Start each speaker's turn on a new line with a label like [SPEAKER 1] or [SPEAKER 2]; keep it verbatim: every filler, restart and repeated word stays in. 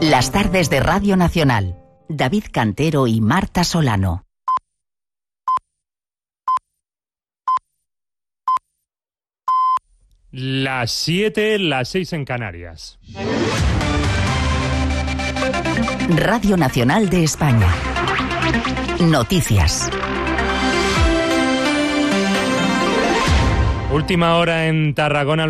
[SPEAKER 1] Las tardes de Radio Nacional. David Cantero y Marta Solano.
[SPEAKER 2] Las siete, las seis en Canarias.
[SPEAKER 1] Radio Nacional de España. Noticias.
[SPEAKER 2] Última hora en Tarragona.